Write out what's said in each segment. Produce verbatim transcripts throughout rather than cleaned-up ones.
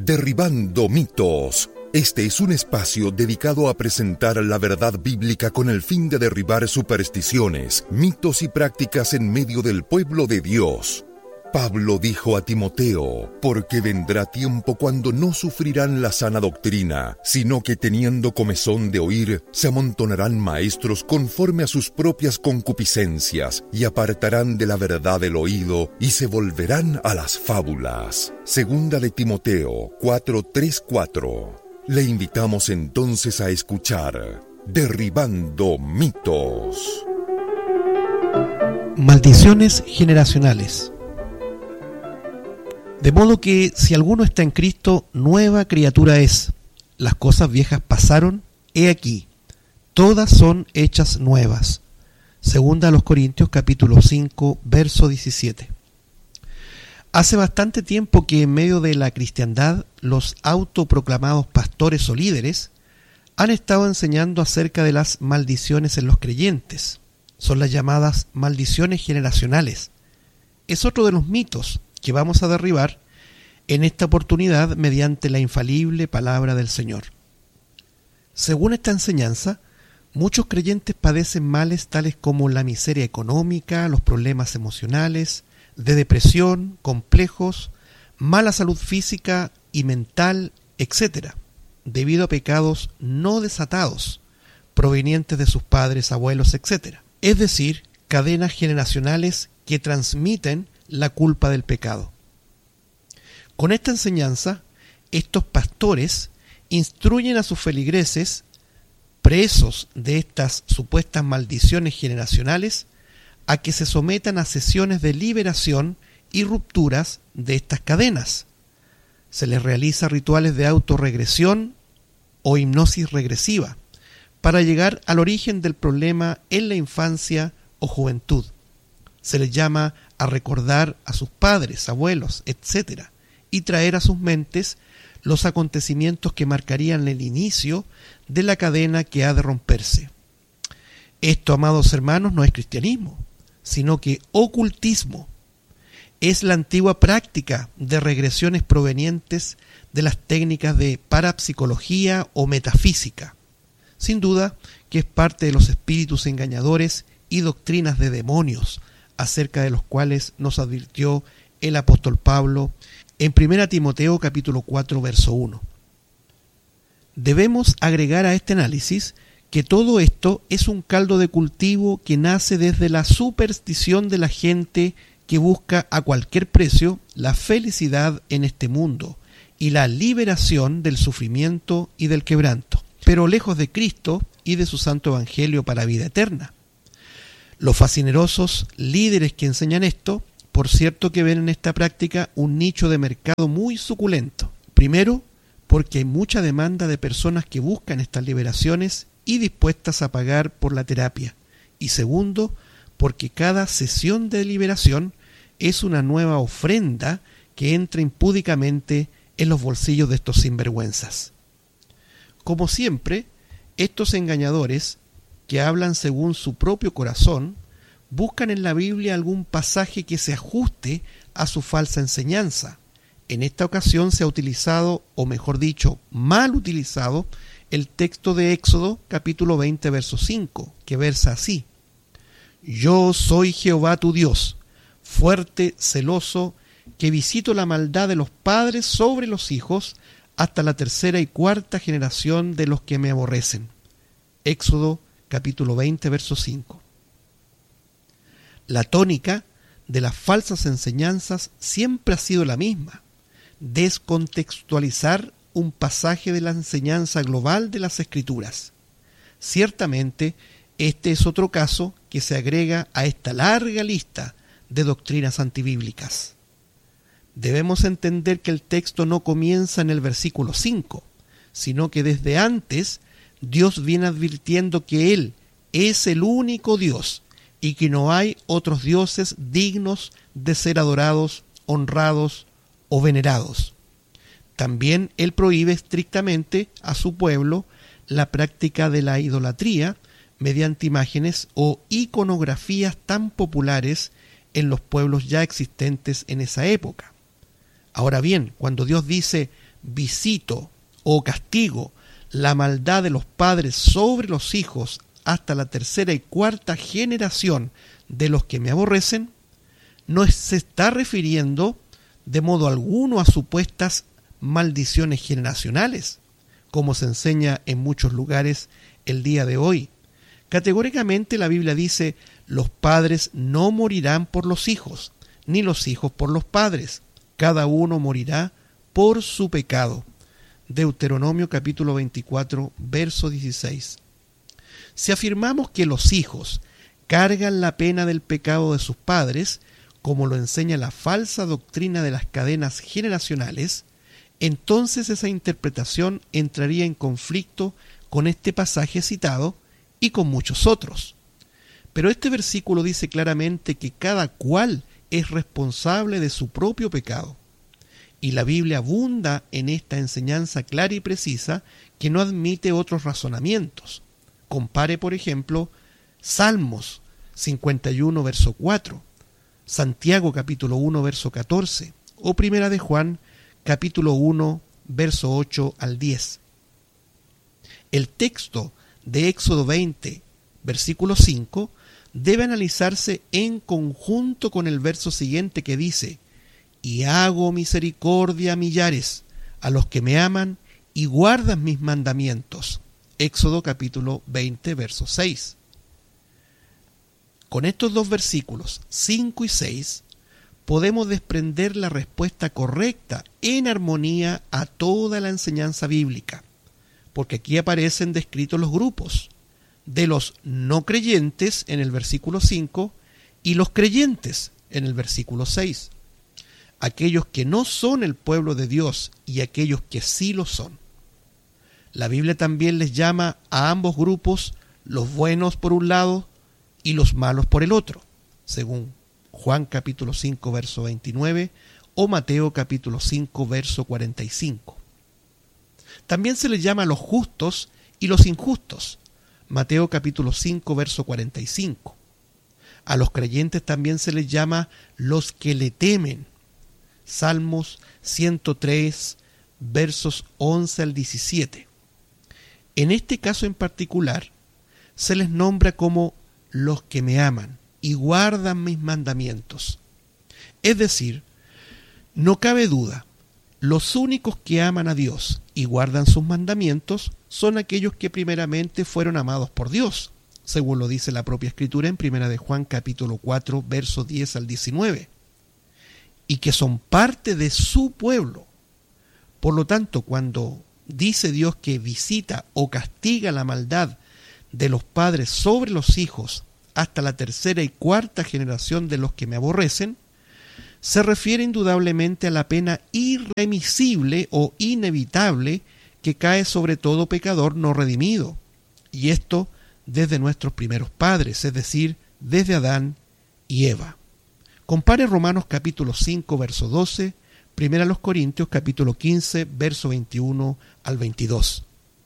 Derribando mitos. Este es un espacio dedicado a presentar la verdad bíblica con el fin de derribar supersticiones, mitos y prácticas en medio del pueblo de Dios. Pablo dijo a Timoteo, porque vendrá tiempo cuando no sufrirán la sana doctrina, sino que teniendo comezón de oír, se amontonarán maestros conforme a sus propias concupiscencias, y apartarán de la verdad el oído, y se volverán a las fábulas. Segunda de Timoteo cuatro, tres, cuatro. Le invitamos entonces a escuchar Derribando mitos. Maldiciones generacionales. De modo que si alguno está en Cristo, nueva criatura es. Las cosas viejas pasaron, he aquí, todas son hechas nuevas. Segunda a los Corintios capítulo cinco, verso diecisiete. Hace bastante tiempo que en medio de la cristiandad, los autoproclamados pastores o líderes han estado enseñando acerca de las maldiciones en los creyentes. Son las llamadas maldiciones generacionales. Es otro de los mitos que vamos a derribar en esta oportunidad mediante la infalible palabra del Señor. Según esta enseñanza, muchos creyentes padecen males tales como la miseria económica, los problemas emocionales, de depresión, complejos, mala salud física y mental, etcétera, debido a pecados no desatados, provenientes de sus padres, abuelos, etcétera. Es decir, cadenas generacionales que transmiten la culpa del pecado. Con esta enseñanza, estos pastores instruyen a sus feligreses, presos de estas supuestas maldiciones generacionales, a que se sometan a sesiones de liberación y rupturas de estas cadenas. Se les realiza rituales de autorregresión o hipnosis regresiva para llegar al origen del problema en la infancia o juventud. Se les llama a recordar a sus padres, abuelos, etcétera, y traer a sus mentes los acontecimientos que marcarían el inicio de la cadena que ha de romperse. Esto, amados hermanos, no es cristianismo, sino que ocultismo. Es la antigua práctica de regresiones provenientes de las técnicas de parapsicología o metafísica. Sin duda que es parte de los espíritus engañadores y doctrinas de demonios, acerca de los cuales nos advirtió el apóstol Pablo en primera Timoteo capítulo cuatro, verso uno. Debemos agregar a este análisis que todo esto es un caldo de cultivo que nace desde la superstición de la gente que busca a cualquier precio la felicidad en este mundo y la liberación del sufrimiento y del quebranto, pero lejos de Cristo y de su santo evangelio para vida eterna. Los fascinerosos líderes que enseñan esto, por cierto que ven en esta práctica un nicho de mercado muy suculento. Primero, porque hay mucha demanda de personas que buscan estas liberaciones y dispuestas a pagar por la terapia. Y segundo, porque cada sesión de liberación es una nueva ofrenda que entra impúdicamente en los bolsillos de estos sinvergüenzas. Como siempre, estos engañadores que hablan según su propio corazón, buscan en la Biblia algún pasaje que se ajuste a su falsa enseñanza. En esta ocasión se ha utilizado, o mejor dicho, mal utilizado, el texto de Éxodo capítulo veinte, verso cinco, que versa así: Yo soy Jehová tu Dios, fuerte, celoso, que visito la maldad de los padres sobre los hijos hasta la tercera y cuarta generación de los que me aborrecen. Éxodo capítulo veinte, verso cinco. La tónica de las falsas enseñanzas siempre ha sido la misma: descontextualizar un pasaje de la enseñanza global de las Escrituras. Ciertamente, este es otro caso que se agrega a esta larga lista de doctrinas antibíblicas. Debemos entender que el texto no comienza en el versículo cinco, sino que desde antes Dios viene advirtiendo que Él es el único Dios y que no hay otros dioses dignos de ser adorados, honrados o venerados. También Él prohíbe estrictamente a su pueblo la práctica de la idolatría mediante imágenes o iconografías tan populares en los pueblos ya existentes en esa época. Ahora bien, cuando Dios dice visito o castigo la maldad de los padres sobre los hijos hasta la tercera y cuarta generación de los que me aborrecen, no se está refiriendo de modo alguno a supuestas maldiciones generacionales, como se enseña en muchos lugares el día de hoy. Categóricamente la Biblia dice: los padres no morirán por los hijos, ni los hijos por los padres. Cada uno morirá por su pecado. Deuteronomio capítulo veinticuatro, verso dieciséis. Si afirmamos que los hijos cargan la pena del pecado de sus padres, como lo enseña la falsa doctrina de las cadenas generacionales, entonces esa interpretación entraría en conflicto con este pasaje citado y con muchos otros. Pero este versículo dice claramente que cada cual es responsable de su propio pecado. Y la Biblia abunda en esta enseñanza clara y precisa que no admite otros razonamientos. Compare, por ejemplo, Salmos cincuenta y uno, verso cuatro, Santiago capítulo uno, verso catorce, o Primera de Juan capítulo uno, verso ocho al diez. El texto de Éxodo veinte, versículo cinco, debe analizarse en conjunto con el verso siguiente que dice: y hago misericordia a millares, a los que me aman y guardan mis mandamientos. Éxodo capítulo veinte, verso seis. Con estos dos versículos, cinco y seis, podemos desprender la respuesta correcta en armonía a toda la enseñanza bíblica, porque aquí aparecen descritos los grupos de los no creyentes en el versículo cinco y los creyentes en el versículo seis. Aquellos que no son el pueblo de Dios y aquellos que sí lo son. La Biblia también les llama a ambos grupos los buenos por un lado y los malos por el otro, según Juan capítulo cinco, verso veintinueve, o Mateo capítulo cinco, verso cuarenta y cinco. También se les llama a los justos y los injustos, Mateo capítulo cinco, verso cuarenta y cinco. A los creyentes también se les llama los que le temen, Salmos ciento tres, versos once al diecisiete. En este caso en particular, se les nombra como los que me aman y guardan mis mandamientos. Es decir, no cabe duda, los únicos que aman a Dios y guardan sus mandamientos son aquellos que primeramente fueron amados por Dios, según lo dice la propia Escritura en Primera de Juan capítulo cuatro, versos diez al diecinueve. Y que son parte de su pueblo. Por lo tanto, cuando dice Dios que visita o castiga la maldad de los padres sobre los hijos hasta la tercera y cuarta generación de los que me aborrecen, se refiere indudablemente a la pena irremisible o inevitable que cae sobre todo pecador no redimido, y esto desde nuestros primeros padres, es decir, desde Adán y Eva. Compare Romanos capítulo cinco, verso doce, Primera a los Corintios capítulo quince, verso veintiuno al veintidós.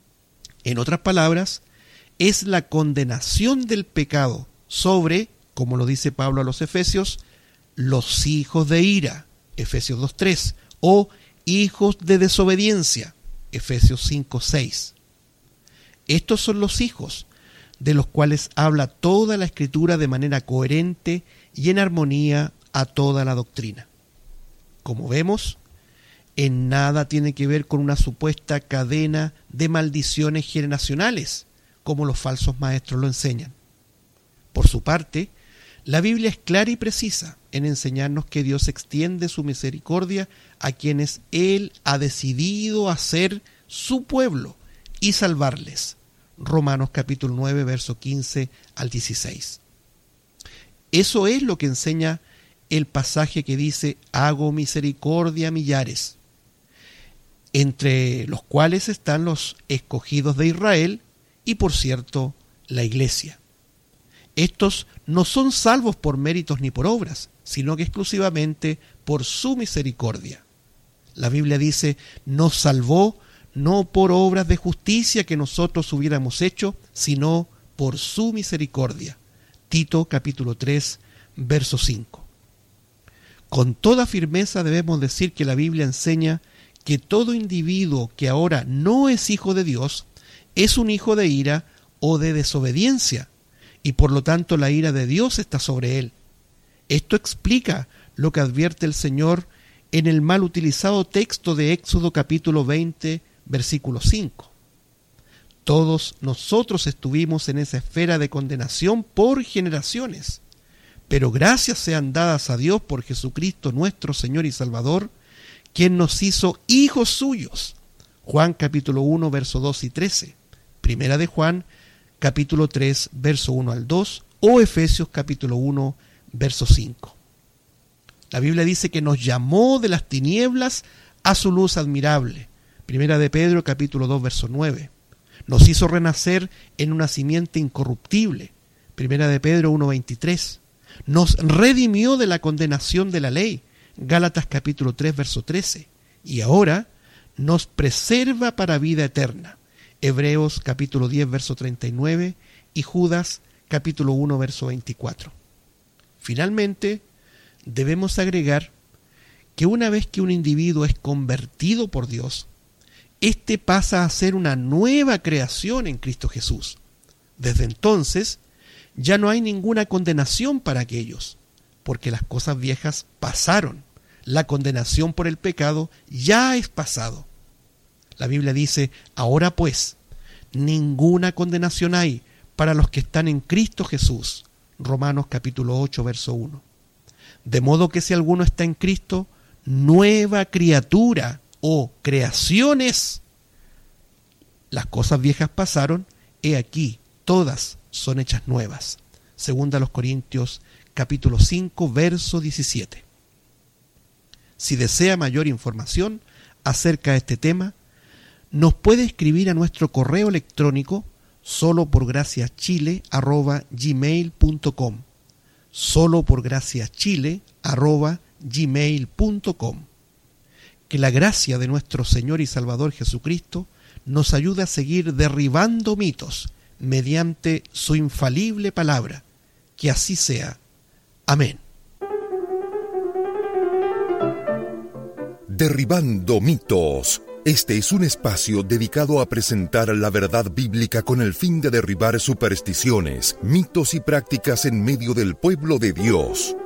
En otras palabras, es la condenación del pecado sobre, como lo dice Pablo a los Efesios, los hijos de ira, Efesios dos, tres, o hijos de desobediencia, Efesios cinco, seis. Estos son los hijos de los cuales habla toda la Escritura de manera coherente y en armonía a toda la doctrina. Como vemos, en nada tiene que ver con una supuesta cadena de maldiciones generacionales, como los falsos maestros lo enseñan. Por su parte, la Biblia es clara y precisa en enseñarnos que Dios extiende su misericordia a quienes Él ha decidido hacer su pueblo y salvarles. Romanos capítulo nueve, verso quince al dieciséis. Eso es lo que enseña el pasaje que dice: hago misericordia a millares, entre los cuales están los escogidos de Israel y, por cierto, la iglesia. Estos no son salvos por méritos ni por obras, sino que exclusivamente por su misericordia. La Biblia dice: nos salvó no por obras de justicia que nosotros hubiéramos hecho, sino por su misericordia. Tito capítulo tres, verso cinco. Con toda firmeza debemos decir que la Biblia enseña que todo individuo que ahora no es hijo de Dios es un hijo de ira o de desobediencia, y por lo tanto la ira de Dios está sobre él. Esto explica lo que advierte el Señor en el mal utilizado texto de Éxodo capítulo veinte, versículo cinco. Todos nosotros estuvimos en esa esfera de condenación por generaciones, pero gracias sean dadas a Dios por Jesucristo nuestro Señor y Salvador, quien nos hizo hijos suyos. Juan capítulo uno, verso dos y trece. Primera de Juan capítulo tres, verso uno al dos, o Efesios capítulo uno, verso cinco. La Biblia dice que nos llamó de las tinieblas a su luz admirable. Primera de Pedro capítulo dos, verso nueve. Nos hizo renacer en una simiente incorruptible. Primera de Pedro uno, veintitrés. Nos redimió de la condenación de la ley. Gálatas capítulo tres, verso trece. Y ahora nos preserva para vida eterna. Hebreos capítulo diez, verso treinta y nueve. Y Judas capítulo uno, verso veinticuatro. Finalmente, debemos agregar que una vez que un individuo es convertido por Dios, éste pasa a ser una nueva creación en Cristo Jesús. Desde entonces, ya no hay ninguna condenación para aquellos, porque las cosas viejas pasaron. La condenación por el pecado ya es pasado. La Biblia dice, ahora pues, ninguna condenación hay para los que están en Cristo Jesús. Romanos capítulo ocho, verso uno. De modo que si alguno está en Cristo, nueva criatura o creaciones. Las cosas viejas pasaron, he aquí, todas son hechas nuevas. Segunda a los Corintios capítulo cinco, verso diecisiete. Si desea mayor información acerca de este tema, nos puede escribir a nuestro correo electrónico soloporgraciachile arroba gmail punto com. soloporgraciachile arroba gmail punto com. Que la gracia de nuestro Señor y Salvador Jesucristo nos ayude a seguir derribando mitos mediante su infalible palabra. Que así sea. Amén. Derribando mitos. Este es un espacio dedicado a presentar la verdad bíblica con el fin de derribar supersticiones, mitos y prácticas en medio del pueblo de Dios.